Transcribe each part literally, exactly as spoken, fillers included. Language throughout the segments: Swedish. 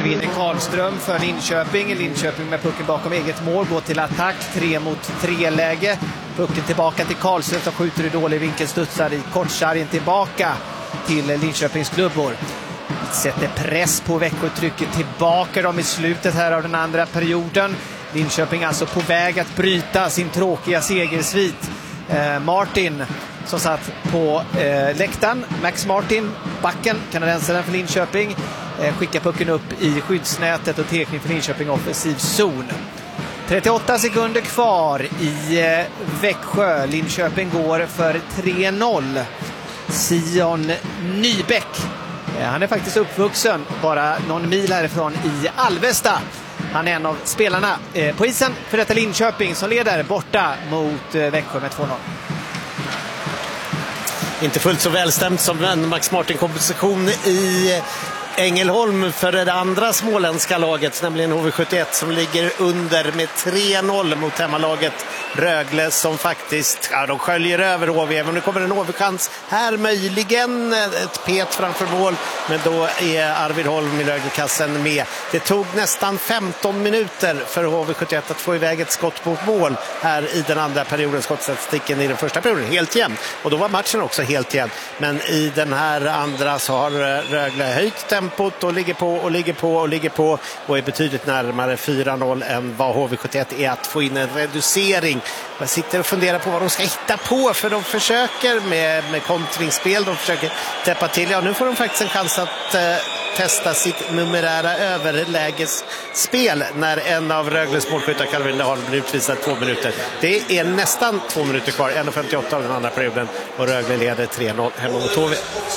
pucken vinner Karlström för Linköping. Linköping med pucken bakom eget mål går till attack, tre mot tre läge. Pucken tillbaka till Karlström som skjuter i dålig vinkel, studsar i kortsargen tillbaka till Linköpings klubbor. Sätter press på Växjö, trycker tillbaka dem i slutet här av den andra perioden. Linköping alltså på väg att bryta sin tråkiga segersvit. Eh, Martin som satt på eh, läktaren, Max Martin, backen, kanadensaren för Linköping, eh, skickar pucken upp i skyddsnätet och tekning för Linköping offensiv zon. trettioåtta sekunder kvar i eh, Växjö. Linköping går för tre noll. Sion Nybäck, eh, han är faktiskt uppvuxen bara någon mil härifrån i Alvesta. Han är en av spelarna eh, på isen för detta Linköping som leder borta mot eh, Växjö med två noll. Inte fullt så välstämt som en Max Martin-komposition i Ängelholm för det andra småländska laget, nämligen H V sjuttioett, som ligger under med tre noll mot hemmalaget Rögle, som faktiskt, ja, de sköljer över H V. Men nu kommer en H V-chans här, möjligen ett pet framför mål, men då är Arvid Holm i Röglekassen med. Det tog nästan femton minuter för H V sjuttioett att få iväg ett skott mot mål här i den andra perioden. Skottstatistiken i den första perioden helt jämn, och då var matchen också helt jämn. Men i den här andra så har Rögle höjt tempot och ligger på och ligger på och ligger på och är betydligt närmare fyra noll än vad H V sjuttioett är att få in en reducering. Jag sitter och funderar på vad de ska hitta på, för de försöker med, med kontringsspel, de försöker täppa till. Ja, nu får de faktiskt en chans att eh, testa sitt numerära överlägesspel när en av Rögles målskyttar, Calvin Laholm, blir utvisad två minuter. Det är nästan två minuter kvar, en femtioåtta av den andra perioden, och Rögle leder tre noll hemma mot H V.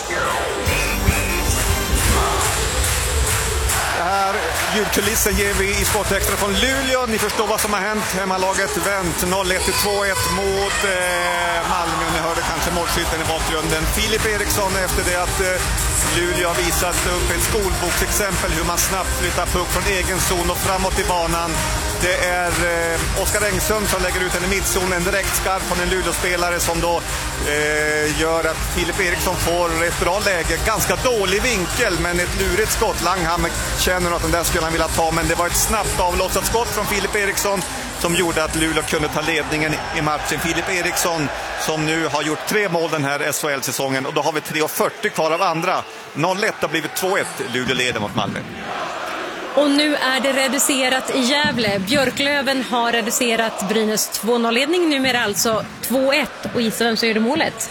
Ljudkulissen ger vi i Sportextra från Luleå. Ni förstår vad som har hänt. Hemmalaget vänt noll ett till två ett mot eh, Malmö. Ni hörde kanske målskytten i bakgrunden. Filip Eriksson, efter det att eh, Luleå har visat upp ett skolboksexempel hur man snabbt flyttar puck från egen zon och framåt i banan. Det är eh, Oskar Engström som lägger ut den i mittzonen, direkt skarp från en Luleå-spelare som då eh, gör att Filip Eriksson får ett bra läge. Ganska dålig vinkel, men ett lurigt skott. Langhammer känner att den där skulle han vilja ta, men det var ett snabbt avlossat skott från Filip Eriksson som gjorde att Luleå kunde ta ledningen i matchen. Filip Eriksson som nu har gjort tre mål den här S H L-säsongen, och då har vi tre fyrtio kvar av andra. noll ett har blivit två ett. Luleå leder mot Malmö. Och nu är det reducerat i Gävle. Björklöven har reducerat Brynäs två noll-ledning, numera alltså två ett. Och gissa vem som gjorde målet?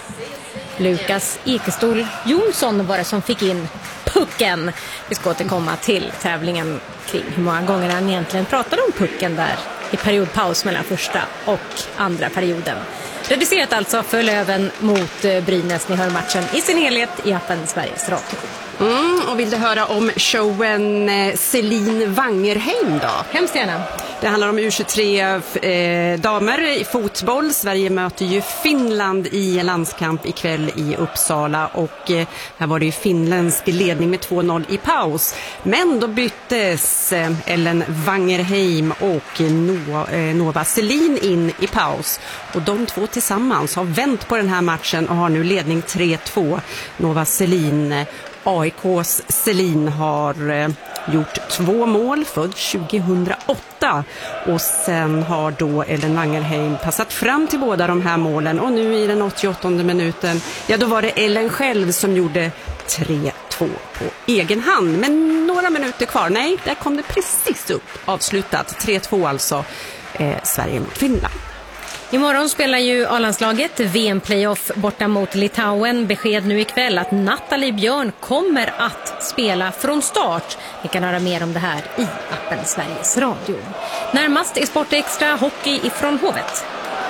Lukas Ekestol Jonsson var det som fick in pucken. Vi ska återkomma till tävlingen kring hur många gånger han egentligen pratade om pucken där i periodpaus mellan första och andra perioden. Reducerat alltså för Löven mot Brynäs. Ni hör matchen i sin helhet i appen Sveriges Radio. Mm, och vill du höra om showen eh, Celine Wangerheim då? Hemskt gärna. Det handlar om U tjugotre eh, damer i fotboll. Sverige möter ju Finland i landskamp ikväll i Uppsala, och eh, här var det ju finländsk ledning med två noll i paus. Men då byttes eh, Ellen Wangerheim och Nova, eh, Nova Celine in i paus. Och de två tillsammans har vänt på den här matchen och har nu ledning tre två. Nova Celine, A I K:s Celine, har eh, gjort två mål, född tjugohundraåtta, och sen har då Ellen Wangerheim passat fram till båda de här målen, och nu i den åttioåttonde minuten, ja då var det Ellen själv som gjorde tre två på egen hand. Men några minuter kvar, nej, där kom det precis upp, avslutat, tre två alltså, eh, Sverige mot Finland. Imorgon spelar ju A-landslaget V M-playoff borta mot Litauen. Besked nu ikväll att Nathalie Björn kommer att spela från start. Ni kan höra mer om det här i appen Sveriges Radio. Närmast är Sportextra hockey ifrån Hovet.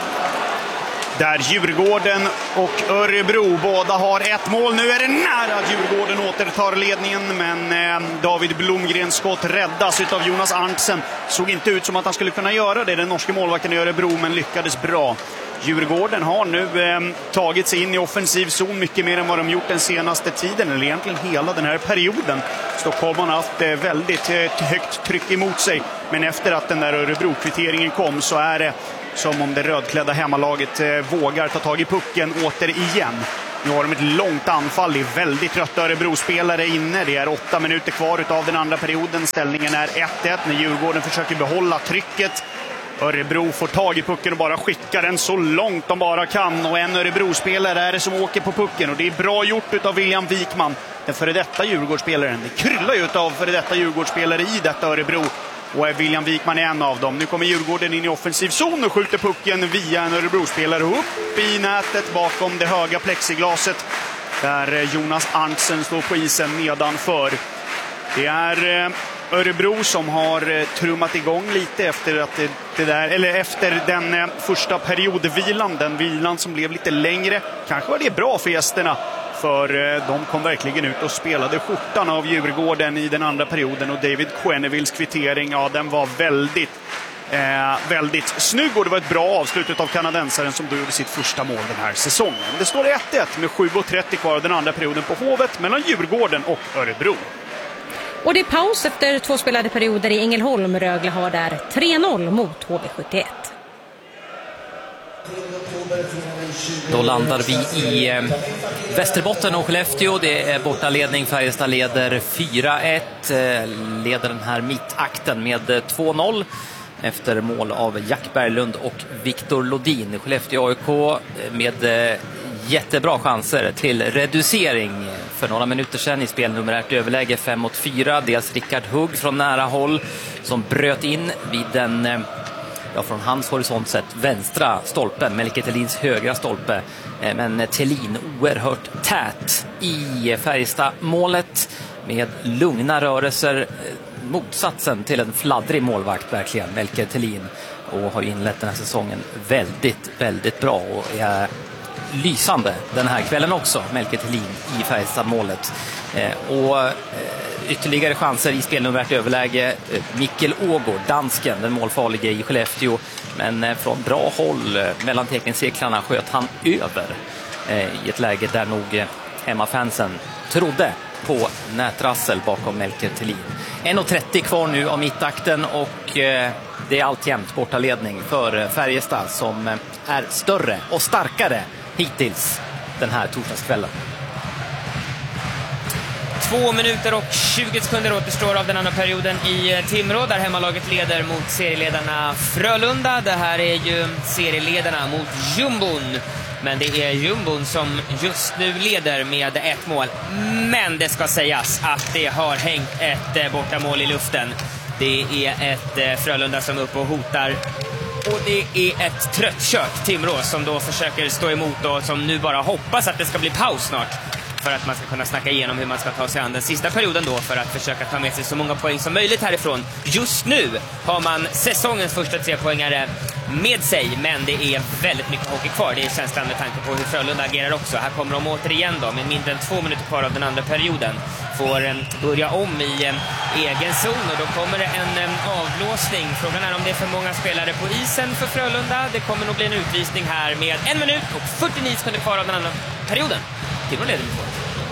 Där Djurgården och Örebro båda har ett mål. Nu är det nära att Djurgården återtar ledningen, men eh, David Blomgrens skott räddas utav Jonas Arntzen. Såg inte ut som att han skulle kunna göra det, den norska målvakten i Örebro, men lyckades bra. Djurgården har nu eh, tagit sig in i offensiv zon mycket mer än vad de gjort den senaste tiden, eller egentligen hela den här perioden. Stockholm har haft eh, väldigt eh, högt tryck emot sig, men efter att den där Örebro-kvitteringen kom så är det som om det rödklädda hemmalaget eh, vågar ta tag i pucken återigen. Nu har de ett långt anfall. Det är väldigt trötta Örebro-spelare inne. Det är åtta minuter kvar av den andra perioden. Ställningen är ett ett när Djurgården försöker behålla trycket. Örebro får tag i pucken och bara skickar den så långt de bara kan. Och en Örebro-spelare är det som åker på pucken. Och det är bra gjort av William Wikman, den före detta Djurgårdsspelaren. Det kryllar ju av före detta Djurgårdsspelare i detta Örebro. Och William Wikman är en av dem. Nu kommer Djurgården in i offensiv zon och skjuter pucken via en Örebro-spelare upp i nätet bakom det höga plexiglaset. Där Jonas Arntzen står på isen nedanför. Det är Örebro som har trummat igång lite efter, att det, det där, eller efter den första periodvilan. Den vilan som blev lite längre. Kanske var det bra för gästerna. För de kom verkligen ut och spelade skjortan av Djurgården i den andra perioden. Och David Quennevilles kvittering, ja, den var väldigt, eh, väldigt snygg. Och det var ett bra avslut av kanadensaren som då gjorde sitt första mål den här säsongen. Det står ett ett med sju trettio kvar av den andra perioden på Hovet mellan Djurgården och Örebro. Och det är paus efter två spelade perioder i Ängelholm. Rögle har där tre noll mot H V sjuttioett. Då landar vi i eh, Västerbotten och Skellefteå. Det är bortaledning. Färjestad leder fyra ett. Eh, leder den här mittakten med eh, två noll. Efter mål av Jack Berglund och Viktor Lodin. Skellefteå A I K med eh, jättebra chanser till reducering. För några minuter sedan i spelnumerärt överläge fem mot fyra. Dels Rickard Hugg från nära håll som bröt in vid den... Eh, Ja, från hans horisont sett vänstra stolpen, Melker Thelins högra stolpe. Men Thelin oerhört tät i Färjestad-målet med lugna rörelser. Motsatsen till en fladdrig målvakt verkligen, Melker Thelin. Och har inlett den här säsongen väldigt, väldigt bra och är lysande den här kvällen också, Melker Thelin i Färjestad-målet. Och ytterligare chanser i spelnumerärt överläge. Mikkel Ågård, dansken, den målfarlige i Skellefteå. Men från bra håll mellan teckningscirklarna sköt han över i ett läge där nog hemmafansen trodde på nätrassel bakom Melker Thelin. en trettio kvar nu av mittakten och det är alltjämt bortaledning för Färjestad som är större och starkare hittills den här torsdagskvällen. Två minuter och tjugo sekunder återstår av den andra perioden i Timrå där hemmalaget leder mot serieledarna Frölunda. Det här är ju serieledarna mot Jumbon. Men det är Jumbon som just nu leder med ett mål. Men det ska sägas att det har hängt ett bortamål i luften. Det är ett Frölunda som är uppe och hotar. Och det är ett tröttkört Timrå som då försöker stå emot och som nu bara hoppas att det ska bli paus snart. För att man ska kunna snacka igenom hur man ska ta sig an den sista perioden då för att försöka ta med sig så många poäng som möjligt härifrån. Just nu har man säsongens första tre poängare med sig, men det är väldigt mycket hockey kvar. Det är känslan med tanke på hur Frölunda agerar också. Här kommer de återigen då med mindre än två minuter kvar av den andra perioden. Får en börja om i en egen zon och då kommer det en, en avblåsning. Frågan är om det är för många spelare på isen för Frölunda. Det kommer nog bli en utvisning här med en minut och fyrtionio sekunder kvar av den andra perioden. Timrå leder med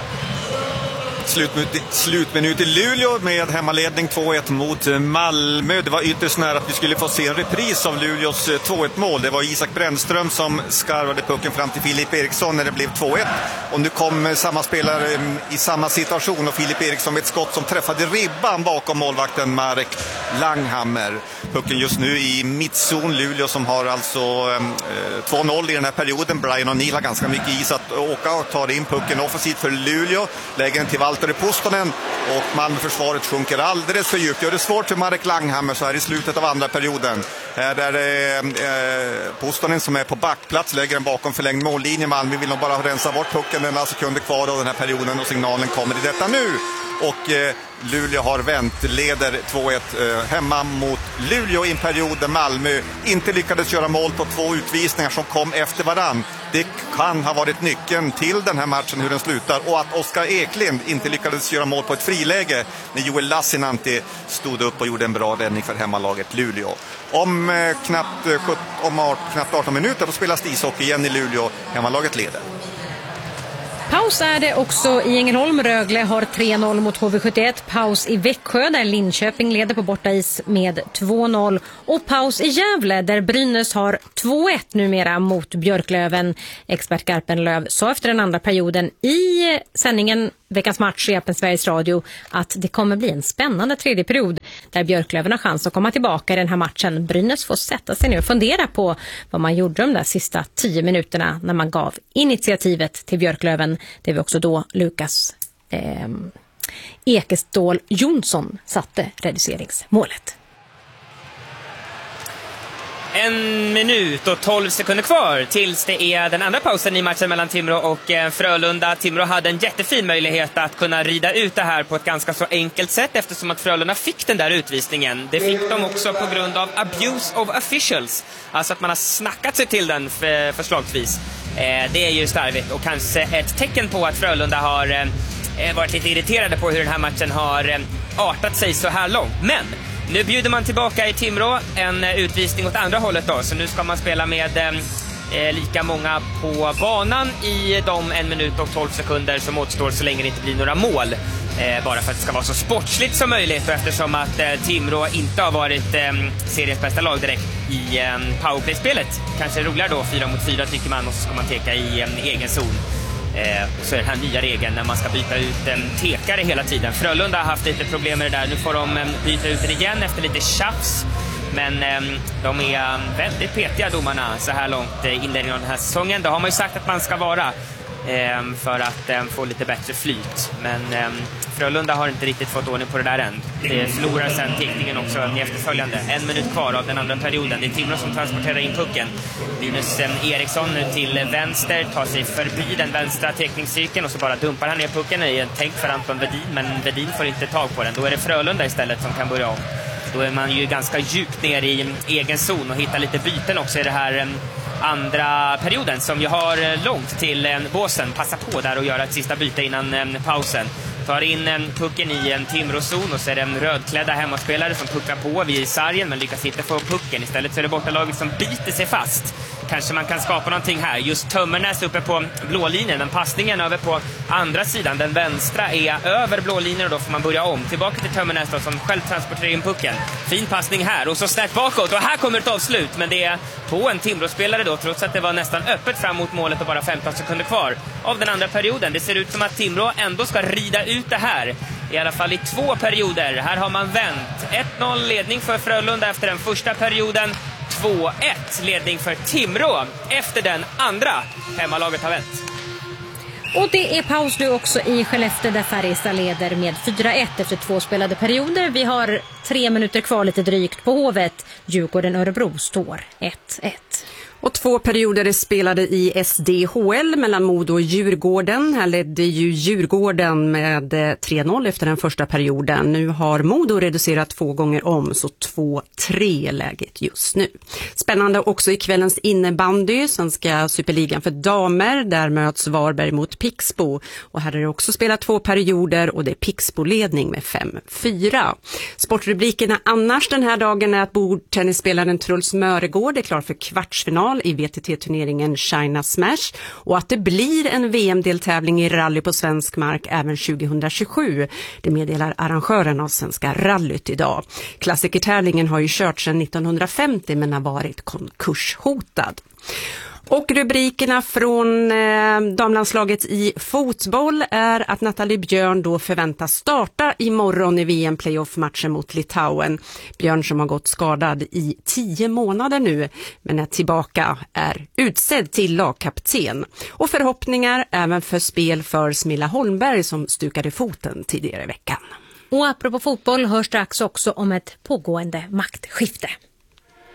Slutminut, slutminut i Luleå med hemmaledning två ett mot Malmö. Det var ytterst nära att vi skulle få se en repris av Luleås två ett mål. Det var Isak Brännström som skarvade pucken fram till Filip Eriksson när det blev två ett. Och nu kom samma spelare i samma situation och Filip Eriksson med ett skott som träffade ribban bakom målvakten Marek Langhammer. Pucken just nu i mittzon. Luleå som har alltså eh, två noll i den här perioden. Brian O'Neill har ganska mycket is att åka och tar in pucken offensivt för Luleå. Lägger den till Valtteri Pustonen och Malmöförsvaret sjunker alldeles för djupt. Gör det svårt för Marek Langhammer så här i slutet av andra perioden. Här är det eh, Pustonen som är på backplats, lägger den bakom förlängd mållinje. Malmö vill nog bara rensa bort pucken, den är sekunder kvar av den här perioden och signalen kommer i detta nu. Och eh, Luleå har vänt, leder två ett eh, hemma mot Luleå i en period där Malmö inte lyckades göra mål på två utvisningar som kom efter varann. Det kan ha varit nyckeln till den här matchen, hur den slutar. Och att Oskar Eklind inte lyckades göra mål på ett friläge när Joel Lassinantti stod upp och gjorde en bra räddning för hemmalaget Luleå. Om, eh, knappt, eh, om art, knappt arton minuter då spelas det ishockey igen i Luleå. Hemmalaget leder. Paus är det också i Ängelholm. Rögle har tre noll mot H V sjuttioett. Paus i Växjö där Linköping leder på bortais med två noll. Och paus i Gävle där Brynäs har två ett numera mot Björklöven. Expert Garpenlöv sa efter den andra perioden i sändningen Veckans match i appen Sveriges Radio att det kommer bli en spännande tredje period där Björklöven har chans att komma tillbaka i den här matchen. Brynäs får sätta sig ner och fundera på vad man gjorde de där sista tio minuterna när man gav initiativet till Björklöven. Det var också då Lukas eh, Ekestål Jonsson satte reduceringsmålet. En minut och tolv sekunder kvar tills det är den andra pausen i matchen mellan Timrå och Frölunda. Timrå hade en jättefin möjlighet att kunna rida ut det här på ett ganska så enkelt sätt eftersom att Frölunda fick den där utvisningen. Det fick de också på grund av abuse of officials. Alltså att man har snackat sig till den förslagsvis. Det är ju starvigt och kanske ett tecken på att Frölunda har varit lite irriterade på hur den här matchen har artat sig så här långt. Men nu bjuder man tillbaka i Timrå en utvisning åt andra hållet då. Så nu ska man spela med eh, lika många på banan i de en minut och tolv sekunder som återstår så länge det inte blir några mål. Eh, bara för att det ska vara så sportsligt som möjligt och eftersom att eh, Timrå inte har varit eh, seriens bästa lag direkt i eh, powerplay-spelet. Kanske roligare då, fyra mot fyra tycker man, och så ska man teka i en egen zon. Eh, så är den här nya regeln när man ska byta ut en tekare hela tiden. Frölunda har haft lite problem med det där. Nu får de eh, byta ut den igen efter lite tjafs. Men eh, de är väldigt petiga domarna så här långt eh, inledningen av den här säsongen. Det har man ju sagt att man ska vara eh, för att eh, få lite bättre flyt. Men eh, Frölunda har inte riktigt fått ordning på det där än. Det förlorar sen tekningen också i efterföljande. En minut kvar av den andra perioden. Det är Timrå som transporterar in pucken. Linus Eriksson till vänster tar sig förbi den vänstra teckningscykeln och så bara dumpar han ner pucken i en tänk för Anton Vedin, men Vedin får inte tag på den. Då är det Frölunda istället som kan börja om. Då är man ju ganska djupt ner i egen zon och hittar lite byten också i det här andra perioden som ju har långt till båsen. Passa på där och göra ett sista byte innan pausen. Tar in pucken i en Timrå-zon och så är det en rödklädda hemmaspelare som puckar på vid sargen men lyckas inte få pucken. Istället så är det bortalaget som biter sig fast. Kanske man kan skapa någonting här. Just Tömmernes uppe på blålinjen. Den passningen över på andra sidan. Den vänstra är över blålinjen och då får man börja om. Tillbaka till Tömmernes då, som själv transporterar in pucken. Fin passning här och så snett bakåt. Och här kommer ett avslut. Men det är på en Timrå-spelare då, trots att det var nästan öppet fram mot målet och bara femton sekunder kvar av den andra perioden. Det ser ut som att Timrå ändå ska rida ut det här. I alla fall i två perioder. Här har man vänt. ett noll ledning för Frölunda efter den första perioden. två ett ledning för Timrå efter den andra. Hemmalaget har vänt. Och det är paus nu också i Skellefteå där Färjestad leder med fyra ett efter två spelade perioder. Vi har tre minuter kvar lite drygt på Hovet. Djurgården-Örebro står ett ett. Och två perioder är spelade i S D H L mellan Modo och Djurgården. Här ledde ju Djurgården med tre noll efter den första perioden. Nu har Modo reducerat två gånger om, så två tre läget just nu. Spännande också i kvällens innebandy, Svenska Superligan för damer. Där möts Varberg mot Pixbo. Och här är det också spelat två perioder och det är Pixbo-ledning med fem fyra. Sportrubrikerna annars den här dagen är att bordtennisspelaren Truls Möregård är klar för kvartsfinal i V T T-turneringen China Smash och att det blir en V M-deltävling i rally på svensk mark även tjugohundratjugosju. Det meddelar arrangören av Svenska rallyt idag. Klassikertävlingen har ju kört sedan nittonhundrafemtio men har varit konkurshotad. Och rubrikerna från eh, damlandslaget i fotboll är att Nathalie Björn då förväntas starta imorgon i V M-playoff-matchen mot Litauen. Björn som har gått skadad i tio månader nu men är tillbaka är utsedd till lagkapten. Och förhoppningar även för spel för Smilla Holmberg som stukade foten tidigare i veckan. Och apropå fotboll hörs strax också om ett pågående maktskifte.